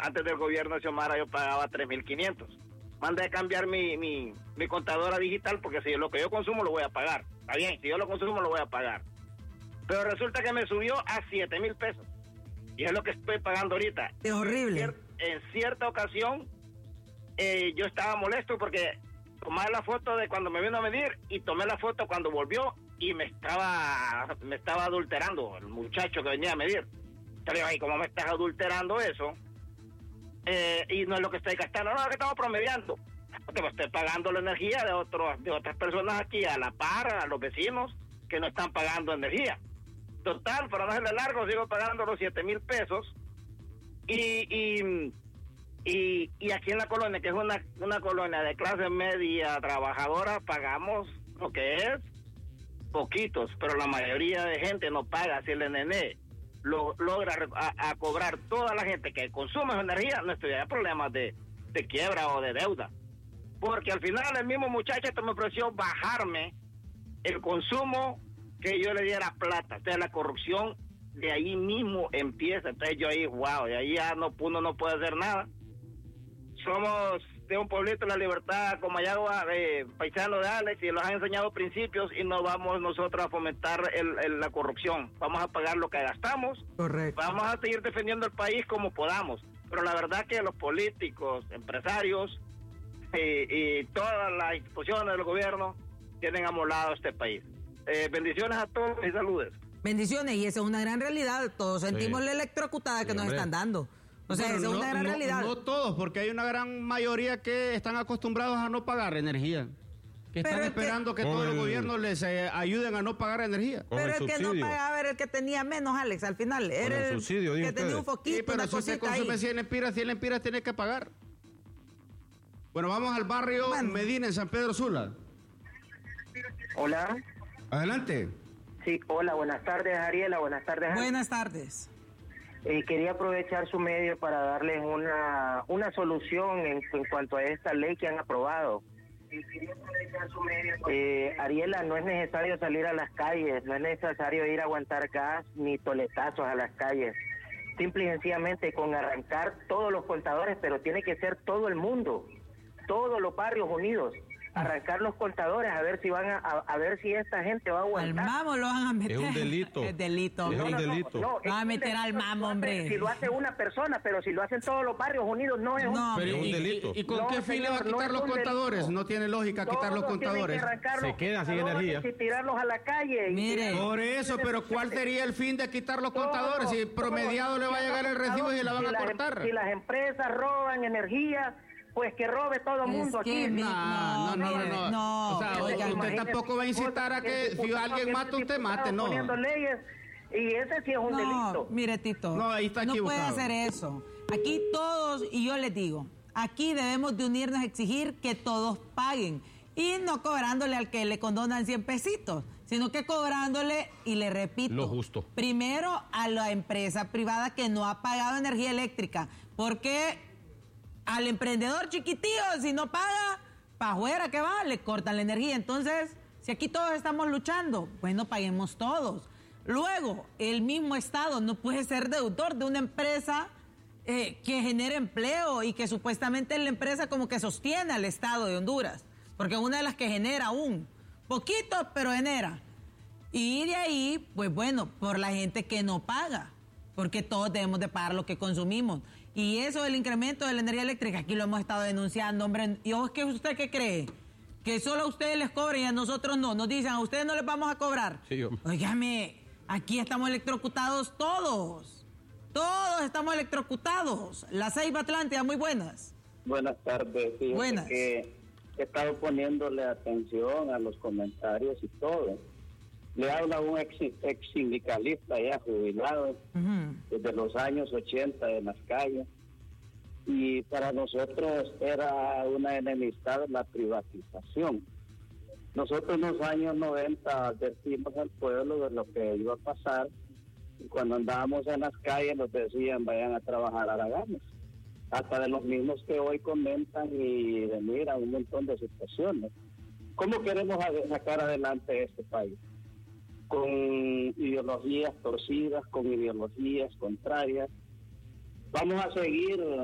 antes del gobierno de Xiomara yo pagaba 3.500. Mandé a cambiar mi contadora digital porque si lo que yo consumo lo voy a pagar. Está bien, si yo lo consumo lo voy a pagar. Pero resulta que me subió a 7,000 pesos. Y es lo que estoy pagando ahorita. Es horrible. En cierta ocasión, yo estaba molesto porque tomé la foto de cuando me vino a medir y tomé la foto cuando volvió y me estaba adulterando el muchacho que venía a medir. Entonces, ay, ¿cómo me estás adulterando eso? Y no es lo que estoy gastando, no es lo que estamos promediando. Porque me estoy pagando la energía de otras personas aquí a la par, a los vecinos que no están pagando energía. Total, para no hacerle largo, sigo pagando los 7,000 pesos. Y aquí en la colonia, que es una colonia de clase media trabajadora, pagamos lo que es poquitos, pero la mayoría de gente no paga. Si el NN logra a cobrar toda la gente que consume energía, no estuviera problemas de quiebra o de deuda. Porque al final el mismo muchacho me ofreció bajarme el consumo, que yo le diera plata. Entonces la corrupción de ahí mismo empieza. Entonces yo ahí, wow, de ahí ya uno no puede hacer nada. Somos de un pueblito, La Libertad, Comayagua, paisano de Alex, y los han enseñado principios y no vamos nosotros a fomentar la corrupción. Vamos a pagar lo que gastamos. Correcto. Vamos a seguir defendiendo el país como podamos. Pero la verdad que los políticos, empresarios y todas las instituciones del gobierno tienen amolado este país. Bendiciones a todos y saludes. Bendiciones, y esa es una gran realidad. Todos sentimos la electrocutada que nos están dando. O sea, esa es una gran realidad. No todos, porque hay una gran mayoría que están acostumbrados a no pagar energía. Que están esperando que todos los gobiernos les ayuden a no pagar energía. Pero el que no pagaba era el que tenía menos, Alex, al final. Era el subsidio, que tenía un foquito, sí, pero una eso se cosita consume ahí. 100 lempiras tiene que pagar. Bueno, vamos al barrio Medina, en San Pedro Sula. Hola. Adelante. Sí, hola, buenas tardes, Ariela, buenas tardes. Buenas tardes. Quería aprovechar su medio para darles una solución en cuanto a esta ley que han aprobado. Ariela, no es necesario salir a las calles, no es necesario ir a aguantar gas ni toletazos a las calles. Simple y sencillamente con arrancar todos los contadores, pero tiene que ser todo el mundo, todos los barrios unidos. Arrancar los contadores a ver si van a ver si esta gente va a aguantar. Al mamo lo van a meter. Es un delito. Es delito. Es un delito. No, van a meter al mamo, hombre. Si lo hace una persona, pero si lo hacen todos los barrios unidos, no es un delito. ¿Y con qué fin le va a quitar los contadores? No tiene lógica quitar los contadores. Se quedan sin energía. Y tirarlos a la calle. Mire. Por eso, pero ¿cuál sería el fin de quitar los contadores? Si promediado le va a llegar el recibo y se la van a cortar. Si las empresas roban energía, pues que robe todo el mundo aquí. No. O sea, usted tampoco va a incitar a que si alguien mata, usted mate, no. Poniendo leyes, y ese sí es un delito. Mire, Tito, no, ahí está equivocado. Puede hacer eso. Aquí todos, y yo les digo, aquí debemos de unirnos a exigir que todos paguen. Y no cobrándole al que le condonan 100 pesitos, sino que cobrándole, y le repito, lo justo. Primero a la empresa privada que no ha pagado energía eléctrica, porque al emprendedor chiquitillo, si no paga, para afuera que va, le cortan la energía. Entonces, si aquí todos estamos luchando, bueno, paguemos todos. Luego, el mismo Estado no puede ser deudor de una empresa que genera empleo y que supuestamente es la empresa como que sostiene al Estado de Honduras, porque es una de las que genera un poquito, pero genera. Y de ahí, pues bueno, por la gente que no paga, porque todos debemos de pagar lo que consumimos. Y eso del incremento de la energía eléctrica, aquí lo hemos estado denunciando, hombre. ¿Y usted qué cree? ¿Que solo a ustedes les cobren y a nosotros no? Nos dicen, a ustedes no les vamos a cobrar. Sí, hombre. Óigame, aquí estamos electrocutados todos. Todos estamos electrocutados. La Ceiba Atlántida, muy buenas. Buenas tardes. Fíjate buenas. Que he estado poniéndole atención a los comentarios y todo. Le habla un ex sindicalista ya jubilado, desde los años 80 en las calles, y para nosotros era una enemistad la privatización. Nosotros en los años 90 advertimos al pueblo de lo que iba a pasar, y cuando andábamos en las calles nos decían vayan a trabajar a Araganes, hasta de los mismos que hoy comentan y demiran un montón de situaciones. ¿Cómo queremos sacar adelante este país? Con ideologías torcidas, con ideologías contrarias. Vamos a seguir